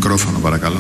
μικρόφωνο παρακαλώ.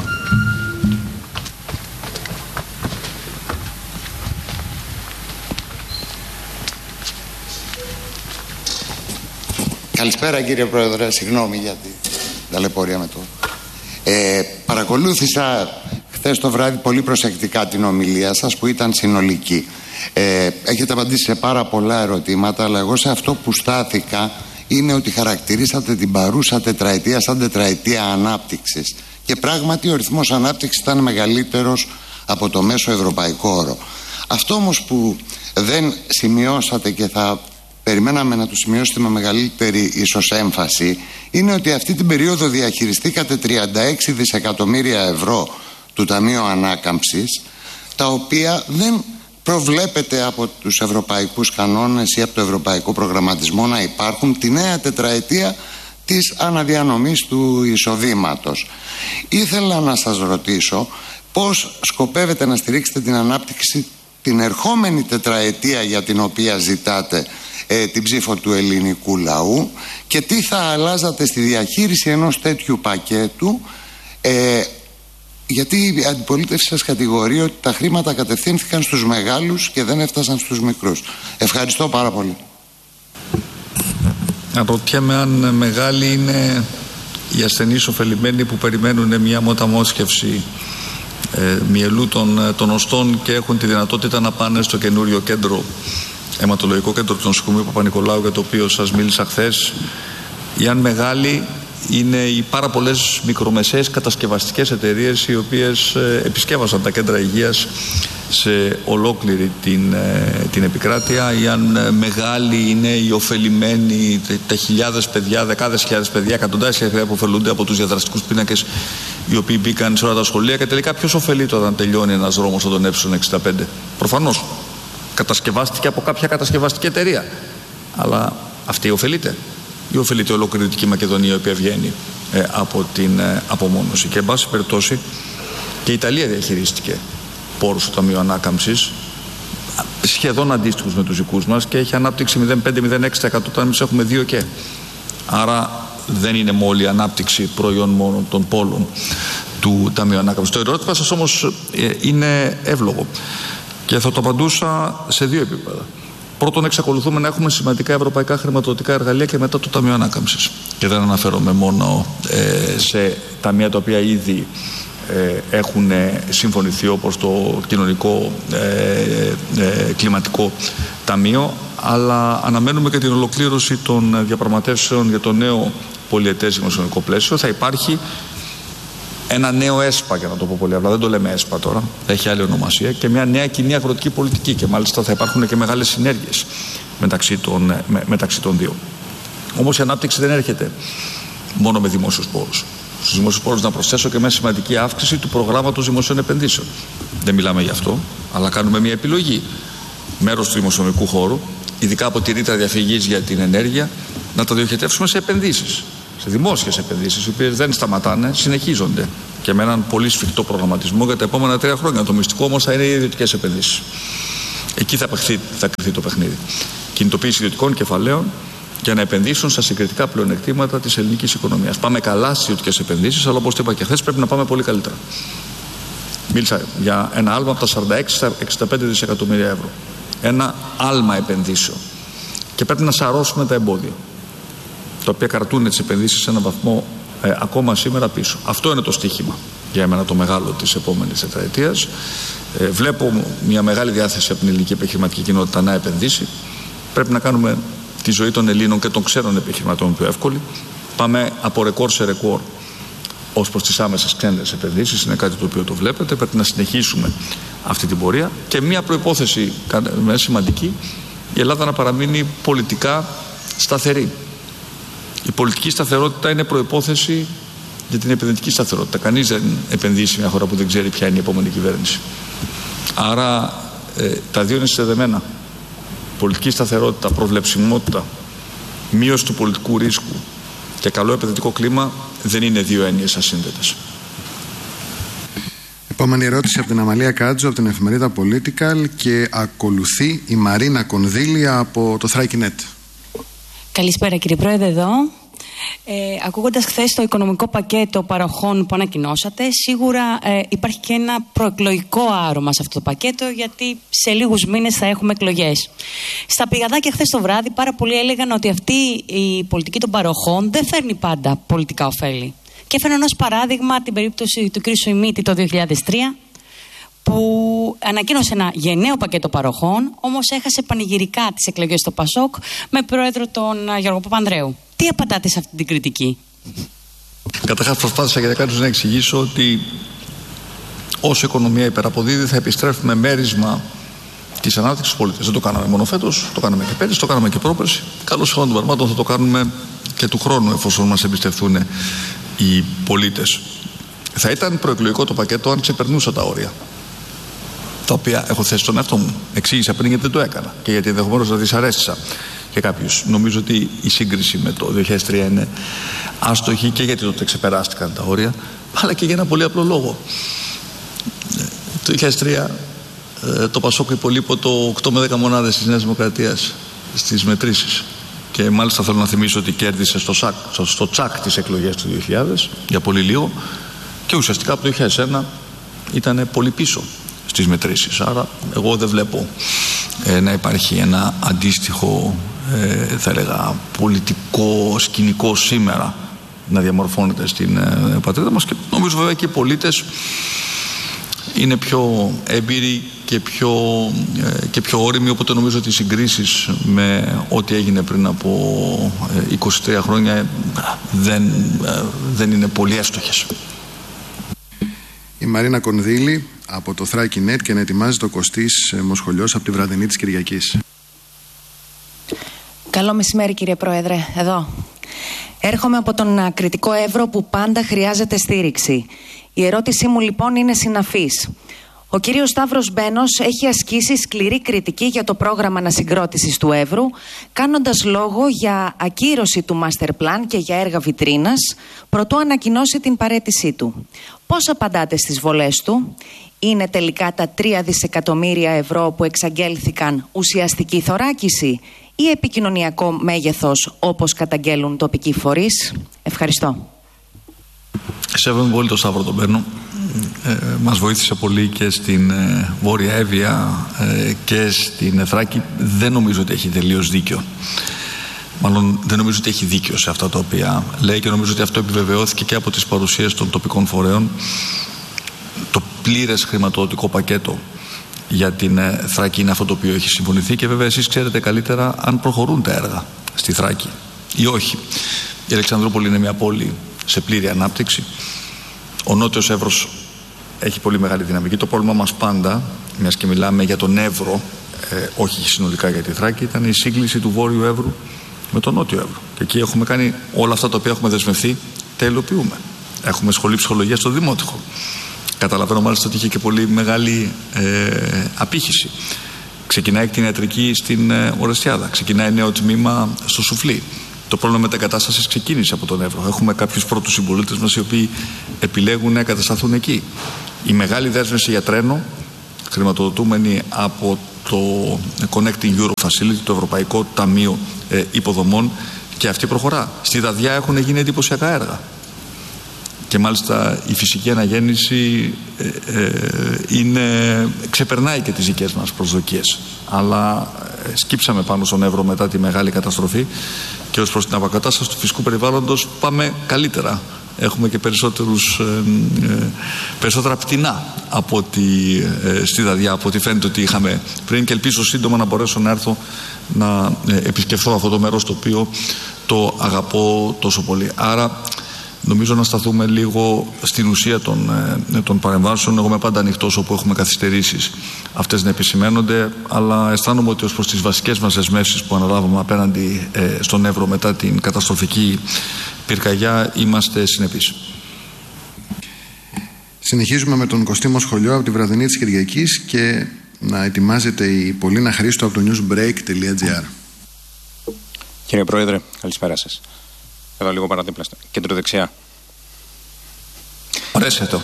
Καλησπέρα κύριε Πρόεδρε, συγγνώμη για την ταλαιπωρία με το... Παρακολούθησα χθες το βράδυ πολύ προσεκτικά την ομιλία σας που ήταν συνολική. Έχετε απαντήσει σε πάρα πολλά ερωτήματα, αλλά εγώ σε αυτό που στάθηκα είναι ότι χαρακτηρίσατε την παρούσα τετραετία σαν τετραετία ανάπτυξης. Και πράγματι ο ρυθμός ανάπτυξης ήταν μεγαλύτερος από το μέσο ευρωπαϊκό όρο. Αυτό όμως που δεν σημειώσατε και θα περιμέναμε να το σημειώσετε με μεγαλύτερη ίσως έμφαση είναι ότι αυτή την περίοδο διαχειριστήκατε 36 δισεκατομμύρια ευρώ του Ταμείου Ανάκαμψης, τα οποία δεν προβλέπεται από τους ευρωπαϊκούς κανόνες ή από το ευρωπαϊκό προγραμματισμό να υπάρχουν τη νέα τετραετία της αναδιανομής του εισοδήματος. Ήθελα να σας ρωτήσω πώς σκοπεύετε να στηρίξετε την ανάπτυξη την ερχόμενη τετραετία για την οποία ζητάτε την ψήφο του ελληνικού λαού και τι θα αλλάζατε στη διαχείριση ενός τέτοιου πακέτου, γιατί η αντιπολίτευση σας κατηγορεί ότι τα χρήματα κατευθύνθηκαν στους μεγάλους και δεν έφτασαν στους μικρούς. Ευχαριστώ πάρα πολύ. Ρωτιέμαι αν μεγάλοι είναι οι ασθενείς ωφελημένοι που περιμένουν μια μοταμόσχευση μυελού των οστών και έχουν τη δυνατότητα να πάνε στο καινούριο κέντρο, αιματολογικό κέντρο του νοσοκομείου Παπα-Νικολάου, για το οποίο σας μίλησα χθες, ή αν μεγάλοι είναι οι πάρα πολλές μικρομεσαίες κατασκευαστικές εταιρείες οι οποίες επισκέβασαν τα κέντρα υγείας σε ολόκληρη την επικράτεια, ή αν μεγάλοι είναι οι ωφελημένοι, τα χιλιάδες παιδιά, δεκάδες χιλιάδες παιδιά, εκατοντάδες χιλιάδες παιδιά που ωφελούνται από τους διαδραστικούς πίνακες οι οποίοι μπήκαν σε όλα τα σχολεία. Και τελικά ποιος ωφελείται όταν τελειώνει ένας δρόμος σαν τον Ε65? Προφανώς κατασκευάστηκε από κάποια κατασκευαστική εταιρεία, αλλά αυτή ωφελείται ή ωφελείται ολόκληρη η Δυτική Μακεδονία, η οποία βγαίνει από την απομόνωση? Και εν πάση περιπτώσει και η Ιταλία διαχειρίστηκε πόρους του Ταμείου Ανάκαμψης σχεδόν αντίστοιχους με τους δικούς μας και έχει ανάπτυξη 0,5-0,6%, όταν εμείς έχουμε 2 και. Άρα δεν είναι μόλι η ανάπτυξη προϊόν μόνο των πόλων του Ταμείου Ανάκαμψης. Το ερώτημα σας όμως είναι εύλογο και θα το απαντούσα σε 2 επίπεδα. Πρώτον, εξακολουθούμε να έχουμε σημαντικά ευρωπαϊκά χρηματοδοτικά εργαλεία και μετά το Ταμείο Ανάκαμψης. Και δεν αναφέρομαι μόνο σε ταμεία τα οποία ήδη έχουν συμφωνηθεί, όπως το κοινωνικό κλιματικό ταμείο, αλλά αναμένουμε και την ολοκλήρωση των διαπραγματεύσεων για το νέο πολυετές δημοσιονομικό πλαίσιο. Θα υπάρχει ένα νέο ΕΣΠΑ, για να το πω πολύ απλά, δεν το λέμε ΕΣΠΑ τώρα, έχει άλλη ονομασία, και μια νέα κοινή αγροτική πολιτική, και μάλιστα θα υπάρχουν και μεγάλες συνέργειες μεταξύ των δύο. Όμως η ανάπτυξη δεν έρχεται μόνο με δημόσιους πόρους. Στους δημόσιους πόρους να προσθέσω και μια σημαντική αύξηση του προγράμματος δημοσίων επενδύσεων. Δεν μιλάμε γι' αυτό, αλλά κάνουμε μια επιλογή. Μέρος του δημοσιονομικού χώρου, ειδικά από τη ρήτρα διαφυγής για την ενέργεια, να τα διοχετεύσουμε σε επενδύσεις. Σε δημόσιες επενδύσεις, οι οποίες δεν σταματάνε, συνεχίζονται και με έναν πολύ σφιχτό προγραμματισμό για τα επόμενα 3 χρόνια. Το μυστικό όμως θα είναι οι ιδιωτικές επενδύσεις. Εκεί θα κρυφθεί το παιχνίδι. Κινητοποίηση ιδιωτικών κεφαλαίων για να επενδύσουν στα συγκριτικά πλεονεκτήματα της ελληνικής οικονομίας. Πάμε καλά στις ιδιωτικές επενδύσεις, αλλά όπως το είπα και χθες, πρέπει να πάμε πολύ καλύτερα. Μίλησα για ένα άλμα από τα 46 στα 65 δισεκατομμύρια ευρώ. Ένα άλμα επενδύσεων. Και πρέπει να σαρώσουμε τα εμπόδια, τα οποία κρατούν τις επενδύσεις σε έναν βαθμό ακόμα σήμερα πίσω. Αυτό είναι το στίχημα για εμένα το μεγάλο της επόμενης τετραετίας. Βλέπω μια μεγάλη διάθεση από την ελληνική επιχειρηματική κοινότητα να επενδύσει. Πρέπει να κάνουμε τη ζωή των Ελλήνων και των ξένων επιχειρηματών πιο εύκολη. Πάμε από ρεκόρ σε ρεκόρ ως προς τις άμεσες ξένες επενδύσεις. Είναι κάτι το οποίο το βλέπετε. Πρέπει να συνεχίσουμε αυτή την πορεία. Και μια προϋπόθεση σημαντική, η Ελλάδα να παραμείνει πολιτικά σταθερή. Η πολιτική σταθερότητα είναι προϋπόθεση για την επενδυτική σταθερότητα. Κανείς δεν επενδύσει σε μια χώρα που δεν ξέρει ποια είναι η επόμενη κυβέρνηση. Άρα τα δύο είναι συνδεδεμένα. Πολιτική σταθερότητα, προβλεψιμότητα, μείωση του πολιτικού ρίσκου και καλό επενδυτικό κλίμα δεν είναι δύο έννοιες ασύνδετες. Επόμενη ερώτηση από την Αμαλία Κάτζο από την εφημερίδα Political και ακολουθεί η Μαρίνα Κονδύλια από το Thrykinet. Καλησπέρα κύριε Πρόεδρε εδώ. Ακούγοντας χθες το οικονομικό πακέτο παροχών που ανακοινώσατε, σίγουρα υπάρχει και ένα προεκλογικό άρωμα σε αυτό το πακέτο, γιατί σε λίγους μήνες θα έχουμε εκλογές. Στα πηγαδάκια χθες το βράδυ πάρα πολλοί έλεγαν ότι αυτή η πολιτική των παροχών δεν φέρνει πάντα πολιτικά ωφέλη. Και έφεραν ως παράδειγμα την περίπτωση του κ. Σοημίτη το 2003, που ανακοίνωσε ένα γενναίο πακέτο παροχών, όμως έχασε πανηγυρικά τις εκλογές στο Πασόκ με πρόεδρο τον Γιώργο Παπανδρέου. Τι απαντάτε σε αυτή την κριτική? Καταρχάς, προσπάθησα για κάποιους να εξηγήσω ότι όσο η οικονομία υπεραποδίδει, θα επιστρέφουμε μέρισμα της ανάπτυξης του πολίτη. Δεν το κάναμε μόνο φέτος, το κάναμε και πέρυσι, το κάναμε και πρόπερσι. Καλώς ήρθατε των πραγμάτων, θα το κάνουμε και του χρόνου, εφόσον μας εμπιστευτούν οι πολίτες. Θα ήταν προεκλογικό το πακέτο αν ξεπερνούσα τα όρια, τα οποία έχω θέσει στον εαυτό μου. Εξήγησα πριν γιατί δεν το έκανα και γιατί ενδεχομένως να δυσαρέστησα και κάποιους. Νομίζω ότι η σύγκριση με το 2003 είναι άστοχη και γιατί τότε ξεπεράστηκαν τα όρια, αλλά και για ένα πολύ απλό λόγο. Το 2003 το Πασόκ υπολείπω 8 με 10 μονάδες της Νέας Δημοκρατίας στις μετρήσεις. Και μάλιστα θέλω να θυμίσω ότι κέρδισε στο τσακ τις εκλογές του 2000 για πολύ λίγο, και ουσιαστικά από το 2001 ήταν πολύ πίσω στις μετρήσεις. Άρα εγώ δεν βλέπω να υπάρχει ένα αντίστοιχο θα έλεγα πολιτικό σκηνικό σήμερα να διαμορφώνεται στην πατρίδα μας, και νομίζω βέβαια και οι πολίτες είναι πιο έμπειροι και πιο όριμοι, οπότε νομίζω ότι οι συγκρίσεις με ό,τι έγινε πριν από 23 χρόνια δεν είναι πολύ εύστοχες. Η Μαρίνα Κονδύλη από το Thrakii.net και να ετοιμάζει το Κωστής Μοσχολιός από τη βραδινή της Κυριακής. Καλό μεσημέρι, κύριε Πρόεδρε, εδώ. Έρχομαι από τον κριτικό Εύρο που πάντα χρειάζεται στήριξη. Η ερώτησή μου λοιπόν είναι συναφής. Ο κύριος Σταύρος Μπένος έχει ασκήσει σκληρή κριτική για το πρόγραμμα ανασυγκρότησης του Εύρου, κάνοντας λόγο για ακύρωση του Master Plan και για έργα βιτρίνας, προτού ανακοινώσει την παραίτησή του. Πώς απαντάτε στις βολές του? Είναι τελικά τα 3 δισεκατομμύρια ευρώ που εξαγγέλθηκαν ουσιαστική θωράκιση ή επικοινωνιακό μέγεθος όπως καταγγέλουν τοπικοί φορείς? Ευχαριστώ. Σέβομαι πολύ τον Σταύρο τον Μπένο. Μας βοήθησε πολύ και στην Βόρεια Εύβοια και στην Θράκη. Δεν νομίζω ότι έχει τελείως δίκιο. Μάλλον δεν νομίζω ότι έχει δίκιο σε αυτά τα οποία λέει, και νομίζω ότι αυτό επιβεβαιώθηκε και από τις παρουσίες των τοπικών φορέων. Το πλήρες χρηματοδοτικό πακέτο για την Θράκη είναι αυτό το οποίο έχει συμφωνηθεί, και βέβαια εσείς ξέρετε καλύτερα αν προχωρούν τα έργα στη Θράκη ή όχι. Η Αλεξανδρούπολη είναι μια πόλη σε πλήρη ανάπτυξη. Ο Νότιος Εύρος έχει πολύ μεγάλη δυναμική. Το πρόβλημα μας πάντα, μιας και μιλάμε για τον Εύρο, όχι συνολικά για τη Θράκη, ήταν η σύγκληση του Βόρειου Εύρου με τον Νότιο Εύρο. Και εκεί έχουμε κάνει όλα αυτά τα οποία έχουμε δεσμευθεί, τα υλοποιούμε. Έχουμε σχολή ψυχολογίας στο Δημότυχο. Καταλαβαίνω μάλιστα ότι είχε και πολύ μεγάλη απήχηση. Ξεκινάει κτηνιατρική στην Ορεστιάδα. Ξεκινάει νέο τμήμα στο Σουφλί. Το πρόβλημα μετεγκατάστασης ξεκίνησε από τον Εύρο. Έχουμε κάποιους πρώτους συμπολίτες μας οι οποίοι επιλέγουν να εγκατασταθούν εκεί. Η μεγάλη δέσμευση για τρένο, χρηματοδοτούμενη από το Connecting Europe Facility, το Ευρωπαϊκό Ταμείο Υποδομών, και αυτή προχωρά. Στη Δαδιά έχουν γίνει εντυπωσιακά έργα. Και μάλιστα η φυσική αναγέννηση ξεπερνάει και τις δικές μας προσδοκίες. Αλλά σκύψαμε πάνω στον Εύρο μετά τη μεγάλη καταστροφή, και ως προς την αποκατάσταση του φυσικού περιβάλλοντος πάμε καλύτερα. Έχουμε και περισσότερα πτηνά από στη Δαδιά, από ό,τι φαίνεται ότι είχαμε πριν, και ελπίζω σύντομα να μπορέσω να έρθω να επισκεφθώ αυτό το μέρος το οποίο το αγαπώ τόσο πολύ. Άρα νομίζω να σταθούμε λίγο στην ουσία των παρεμβάσεων. Εγώ είμαι πάντα ανοιχτός όπου έχουμε καθυστερήσεις αυτές να επισημαίνονται, αλλά αισθάνομαι ότι ως προς τις βασικές μας δεσμεύσεις που αναλάβαμε απέναντι στον Εύρο μετά την καταστροφική πυρκαγιά είμαστε συνεπείς. Συνεχίζουμε με τον Κωστή Μοσχολιό από τη βραδινή της Κυριακής, και να ετοιμάζεται η Πολίνα Χρήστο από το newsbreak.gr. Κύριε Πρόεδρε, καλησπέρα σας. Εδώ λίγο παραδίπλα, κεντροδεξιά. Ωραίσαι.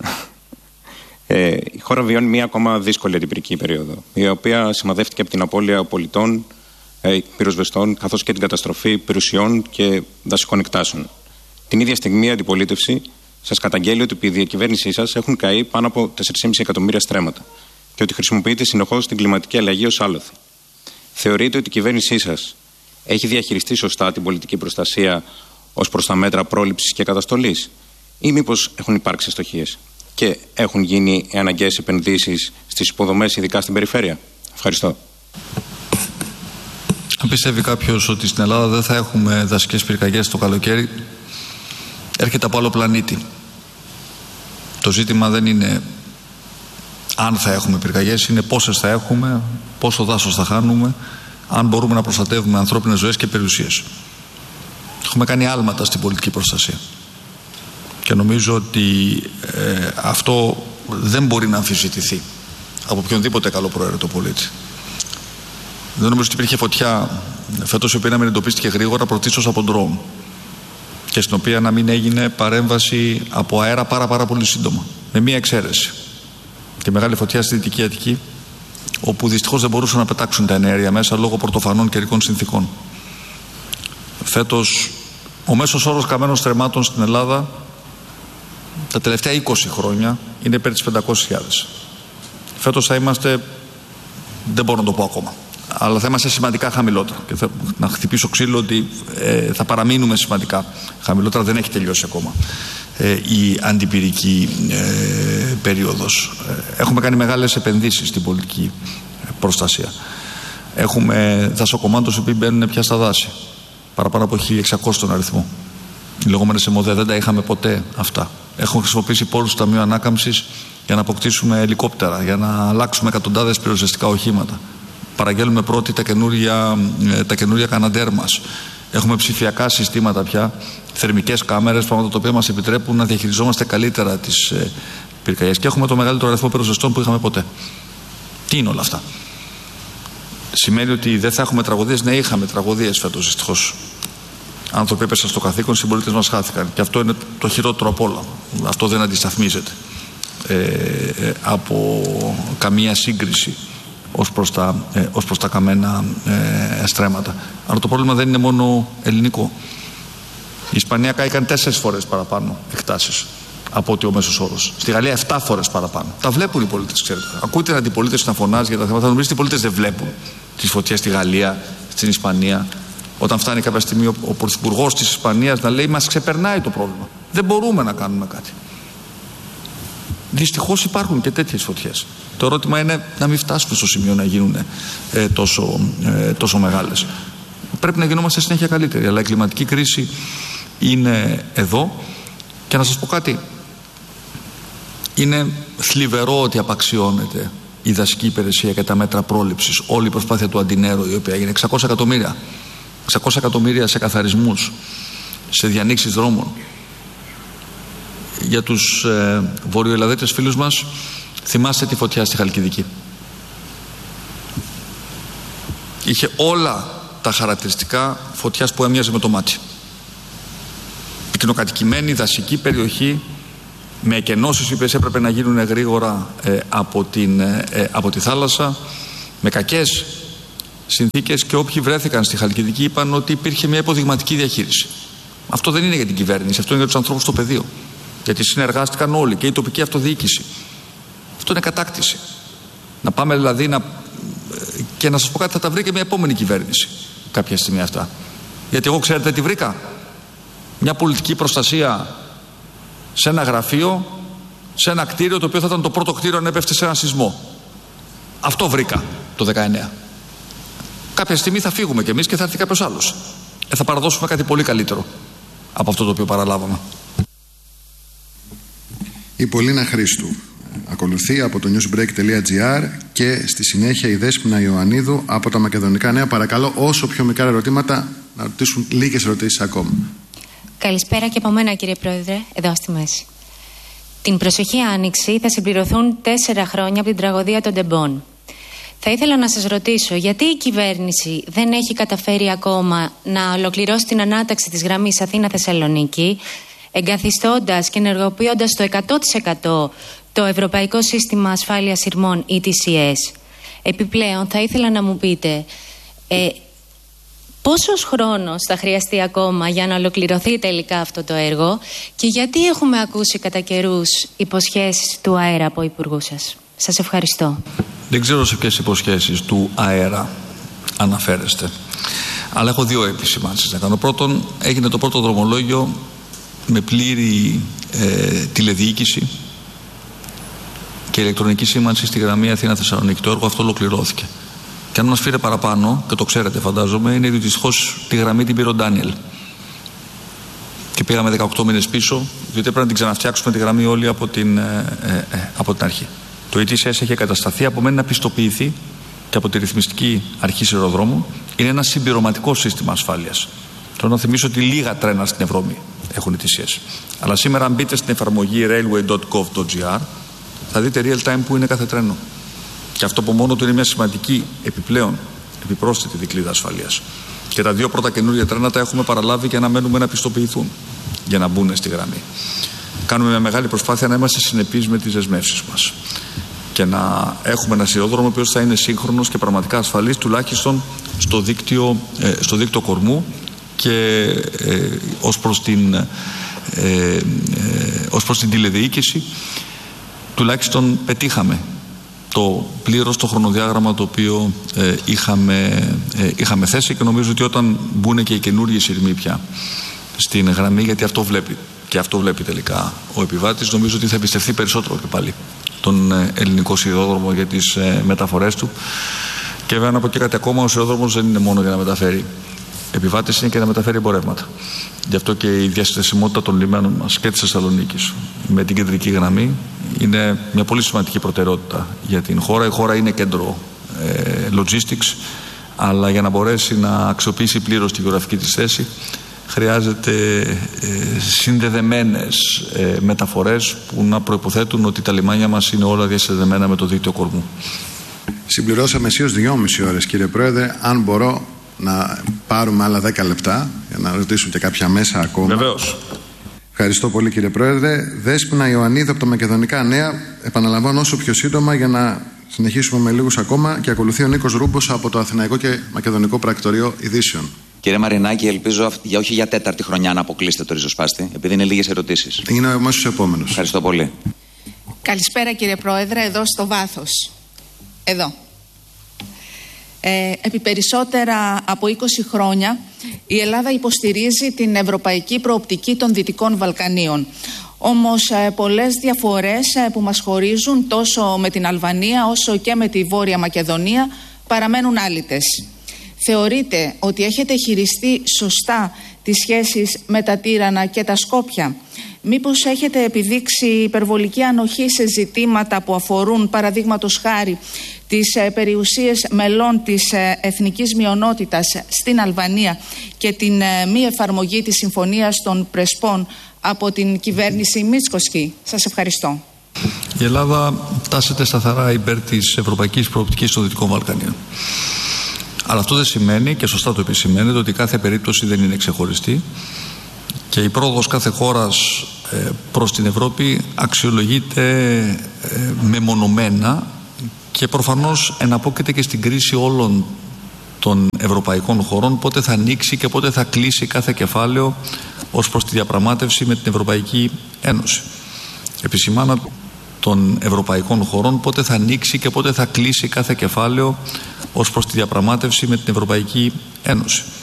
Η χώρα βιώνει μια ακόμα δύσκολη αντιπυρική περίοδο, η οποία σημαδεύτηκε από την απώλεια πολιτών πυροσβεστών, καθώς και την καταστροφή περιουσιών και δασικών εκτάσεων. Την ίδια στιγμή η αντιπολίτευση σας καταγγέλει ότι επί διακυβέρνησή σας έχουν καεί πάνω από 4,5 εκατομμύρια στρέμματα και ότι χρησιμοποιείτε συνεχώς την κλιματική αλλαγή ως άλοθη. Θεωρείτε ότι η κυβέρνησή σας έχει διαχειριστεί σωστά την πολιτική προστασία ως προς τα μέτρα πρόληψης και καταστολής, ή μήπως έχουν υπάρξει αστοχίες και έχουν γίνει αναγκαίες επενδύσεις στις υποδομές, ειδικά στην περιφέρεια? Ευχαριστώ. Αν πιστεύει κάποιος ότι στην Ελλάδα δεν θα έχουμε δασικές πυρκαγιές το καλοκαίρι, έρχεται από άλλο πλανήτη. Το ζήτημα δεν είναι αν θα έχουμε πυρκαγιές, είναι πόσες θα έχουμε, πόσο δάσος θα χάνουμε, αν μπορούμε να προστατεύουμε ανθρώπινες ζωές και περιουσίες. Έχουμε κάνει άλματα στην πολιτική προστασία. Και νομίζω ότι αυτό δεν μπορεί να αμφισβητηθεί από οποιονδήποτε καλοπροαίρετο πολίτη. Δεν νομίζω ότι υπήρχε φωτιά φέτος η οποία να μην εντοπίστηκε γρήγορα, πρωτίστως από ντρόουν, και στην οποία να μην έγινε παρέμβαση από αέρα πάρα πολύ σύντομα, με μία εξαίρεση. Και μεγάλη φωτιά στη Δυτική Αττική, όπου δυστυχώς δεν μπορούσαν να πετάξουν τα ενέργεια μέσα λόγω πρωτοφανών καιρικών συνθήκων. Φέτος ο μέσος όρος καμένων στρεμμάτων στην Ελλάδα τα τελευταία 20 χρόνια είναι περί τις 500.000. Φέτος θα είμαστε, δεν μπορώ να το πω ακόμα, αλλά θα είμαστε σημαντικά χαμηλότερα. Και να χτυπήσω ξύλο ότι θα παραμείνουμε σημαντικά χαμηλότερα. Δεν έχει τελειώσει ακόμα η αντιπυρική περίοδος. Έχουμε κάνει μεγάλες επενδύσεις στην πολιτική προστασία. Έχουμε δασοκομάντους που μπαίνουν πια στα δάση. Παραπάνω από 1.600 τον αριθμό. Οι λεγόμενες ΕΜΟΔΕ, δεν τα είχαμε ποτέ αυτά. Έχουμε χρησιμοποιήσει πόρους του Ταμείου Ανάκαμψης για να αποκτήσουμε ελικόπτερα, για να αλλάξουμε εκατοντάδες πυροσβεστικά οχήματα. Παραγγέλνουμε πρώτοι τα καινούρια καναντέρ μας. Έχουμε ψηφιακά συστήματα πια, θερμικές κάμερες, πράγματα τα οποία μας επιτρέπουν να διαχειριζόμαστε καλύτερα τις πυρκαγιές. Και έχουμε το μεγαλύτερο αριθμό πυροσβεστών που είχαμε ποτέ. Τι είναι όλα αυτά? Σημαίνει ότι δεν θα έχουμε τραγωδίες? Ναι, είχαμε τραγωδίες φέτος δυστυχώς. Άνθρωποι έπεσαν στο καθήκον, συμπολίτες μας χάθηκαν. Και αυτό είναι το χειρότερο απ' όλα. Αυτό δεν αντισταθμίζεται από καμία σύγκριση ως προς τα καμένα στρέμματα. Αλλά το πρόβλημα δεν είναι μόνο ελληνικό. Η Ισπανία κάηκαν 4 φορές παραπάνω εκτάσεις από ότι ο μέσος όρος. Στη Γαλλία 7 φορές παραπάνω. Τα βλέπουν οι πολίτες, ξέρετε. Ακούτε την αντιπολίτευση να φωνάζει για τα θέματα. Θα νομίζετε οι πολίτες δεν βλέπουν τις φωτιές στη Γαλλία, στην Ισπανία. Όταν φτάνει κάποια στιγμή ο πρωθυπουργός της Ισπανίας να λέει μας ξεπερνάει το πρόβλημα. Δεν μπορούμε να κάνουμε κάτι. Δυστυχώς υπάρχουν και τέτοιες φωτιές. Το ερώτημα είναι να μην φτάσουμε στο σημείο να γίνουν τόσο μεγάλες. Πρέπει να γινόμαστε συνέχεια καλύτεροι. Αλλά η κλιματική κρίση είναι εδώ. Και να σας πω κάτι. Είναι θλιβερό ότι απαξιώνεται η δασική υπηρεσία και τα μέτρα πρόληψης. Όλη η προσπάθεια του Αντινέρο, η οποία έγινε 600 εκατομμύρια. 600 εκατομμύρια σε καθαρισμούς, σε διανοίξεις δρόμων. Για τους βορειοελλαδίτες φίλους μας, θυμάστε τη φωτιά στη Χαλκιδική. Είχε όλα τα χαρακτηριστικά φωτιάς που έμοιαζε με το μάτι. Πυκνοκατοικημένη δασική περιοχή με εκενώσεις οι οποίες έπρεπε να γίνουν γρήγορα από τη θάλασσα, με κακές συνθήκες, και όποιοι βρέθηκαν στη Χαλκιδική είπαν ότι υπήρχε μια υποδειγματική διαχείριση. Αυτό δεν είναι για την κυβέρνηση, αυτό είναι για τους ανθρώπους στο πεδίο. Γιατί συνεργάστηκαν όλοι, και η τοπική αυτοδιοίκηση. Αυτό είναι κατάκτηση. Να πάμε δηλαδή και να σας πω κάτι, θα τα βρει και μια επόμενη κυβέρνηση κάποια στιγμή αυτά. Γιατί εγώ, ξέρετε τι βρήκα? Μια πολιτική προστασία σε ένα γραφείο, σε ένα κτίριο το οποίο θα ήταν το πρώτο κτίριο αν έπεφτε σε ένα σεισμό. Αυτό βρήκα το 19. Κάποια στιγμή θα φύγουμε κι εμείς και θα έρθει κάποιος άλλος. Θα παραδώσουμε κάτι πολύ καλύτερο από αυτό το οποίο παραλάβαμε. Η Πολίνα Χρήστου ακολουθεί από το newsbreak.gr και στη συνέχεια η Δέσποινα Ιωαννίδου από τα Μακεδονικά Νέα. Παρακαλώ, όσο πιο μικρά ερωτήματα, να ρωτήσουν λίγες ερωτήσεις ακόμα. Καλησπέρα και από μένα, κύριε Πρόεδρε, εδώ στη μέση. Την προσεχή Άνοιξη θα συμπληρωθούν 4 χρόνια από την τραγωδία των Τεμπών. Θα ήθελα να σας ρωτήσω, γιατί η κυβέρνηση δεν έχει καταφέρει ακόμα να ολοκληρώσει την ανάταξη της γραμμής Αθήνα-Θεσσαλονίκη, εγκαθιστώντας και ενεργοποιώντας το 100% το Ευρωπαϊκό Σύστημα Ασφάλειας Σειρμών ETCS. Επιπλέον, θα ήθελα να μου πείτε, Πόσος χρόνος θα χρειαστεί ακόμα για να ολοκληρωθεί τελικά αυτό το έργο και γιατί έχουμε ακούσει κατά καιρούς υποσχέσεις του αέρα από υπουργούς σας? Σας ευχαριστώ. Δεν ξέρω σε ποιες υποσχέσεις του αέρα αναφέρεστε, αλλά έχω δύο επισημάνσεις να κάνω. Πρώτον, έγινε το πρώτο δρομολόγιο με πλήρη τηλεδιοίκηση και ηλεκτρονική σήμανση στη γραμμή Αθήνα-Θεσσαλονίκη. Το έργο αυτό ολοκληρώθηκε. Και αν μας φύρε παραπάνω, και το ξέρετε φαντάζομαι, είναι ότι δυστυχώς τη γραμμή την πήρε ο Ντάνιελ. Και πήγαμε 18 μήνες πίσω, διότι έπρεπε να την ξαναφτιάξουμε τη γραμμή όλη από την αρχή. Το ETCS έχει εγκατασταθεί, απομένει να πιστοποιηθεί και από τη ρυθμιστική αρχή σιδηροδρόμου. Είναι ένα συμπληρωματικό σύστημα ασφάλειας. Θέλω να θυμίσω ότι λίγα τρένα στην Ευρώπη έχουν ETCS. Αλλά σήμερα, αν μπείτε στην εφαρμογή railway.gov.gr, θα δείτε real time που είναι κάθε τρένο. Και αυτό από μόνο του είναι μια σημαντική επιπλέον επιπρόσθετη δικλείδα ασφαλείας. Και τα δύο πρώτα καινούργια τρένα τα έχουμε παραλάβει και αναμένουμε να πιστοποιηθούν για να μπουν στη γραμμή. Κάνουμε μια μεγάλη προσπάθεια να είμαστε συνεπείς με τις δεσμεύσεις μας και να έχουμε ένα σιδηρόδρομο ο οποίος θα είναι σύγχρονος και πραγματικά ασφαλής, τουλάχιστον στο δίκτυο κορμού, και ως προς την τηλεδιοίκηση τουλάχιστον πετύχαμε πλήρως το χρονοδιάγραμμα το οποίο είχαμε θέσει, και νομίζω ότι όταν μπουν και οι καινούργιοι σειρμοί πια στην γραμμή, γιατί αυτό βλέπει και αυτό βλέπει τελικά ο επιβάτης, νομίζω ότι θα εμπιστευτεί περισσότερο και πάλι τον ελληνικό σιδηρόδρομο για τις μεταφορές του. Και βέβαια να πω και κάτι ακόμα, ο σιδηρόδρομος δεν είναι μόνο για να μεταφέρει επιβάτες, είναι και να μεταφέρει εμπορεύματα. Γι' αυτό και η διασυνδεσιμότητα των λιμένων μας και της Θεσσαλονίκης με την κεντρική γραμμή είναι μια πολύ σημαντική προτεραιότητα για την χώρα. Η χώρα είναι κέντρο logistics, αλλά για να μπορέσει να αξιοποιήσει πλήρως τη γεωγραφική της θέση χρειάζεται συνδεδεμένες μεταφορές που να προϋποθέτουν ότι τα λιμάνια μας είναι όλα διασυνδεδεμένα με το δίκτυο κορμού. Συμπληρώσαμε αισίως 2,5 ώρες, κύριε Πρόεδρε. Αν μπορώ να πάρουμε άλλα 10 λεπτά για να ρωτήσουν και κάποια μέσα ακόμα. Βεβαίως. Ευχαριστώ πολύ, κύριε Πρόεδρε. Δέσποινα Ιωαννίδου από τα Μακεδονικά Νέα. Επαναλαμβάνω όσο πιο σύντομα για να συνεχίσουμε με λίγους ακόμα, και ακολουθεί ο Νίκος Ρούμπος από το Αθηναϊκό και Μακεδονικό Πρακτορείο Ειδήσεων. Κύριε Μαρινάκη, ελπίζω όχι για τέταρτη χρονιά να αποκλείσετε το ριζοσπάστη, επειδή είναι λίγες ερωτήσεις. Είναι ο αμέσως επόμενος. Ευχαριστώ πολύ. Καλησπέρα, κύριε Πρόεδρε, εδώ στο βάθος. Εδώ. Επί περισσότερα από 20 χρόνια η Ελλάδα υποστηρίζει την ευρωπαϊκή προοπτική των Δυτικών Βαλκανίων. Όμως πολλές διαφορές που μας χωρίζουν τόσο με την Αλβανία όσο και με τη Βόρεια Μακεδονία παραμένουν άλυτες. Θεωρείτε ότι έχετε χειριστεί σωστά τις σχέσεις με τα Τύρανα και τα Σκόπια? Μήπως έχετε επιδείξει υπερβολική ανοχή σε ζητήματα που αφορούν, παραδείγματος χάρη, τις περιουσίες μελών της εθνικής μειονότητας στην Αλβανία και την μη εφαρμογή της Συμφωνίας των Πρεσπών από την κυβέρνηση Μίτσκοσκι? Σας ευχαριστώ. Η Ελλάδα τάσσεται σταθερά υπέρ της ευρωπαϊκής προοπτικής των Δυτικών Βαλκανίων. Αλλά αυτό δεν σημαίνει, και σωστά το επισημαίνετε, ότι κάθε περίπτωση δεν είναι ξεχωριστή και η πρόοδος κάθε χώρας προς την Ευρώπη αξιολογείται μεμονωμένα και προφανώς εναπόκειται και στην κρίση όλων των ευρωπαϊκών χωρών πότε θα ανοίξει και πότε θα κλείσει κάθε κεφάλαιο ως προς τη διαπραγμάτευση με την Ευρωπαϊκή Ένωση. Επισημάνω των ευρωπαϊκών χωρών πότε θα ανοίξει και πότε θα κλείσει κάθε κεφάλαιο ως προς τη διαπραγμάτευση με την Ευρωπαϊκή Ένωση.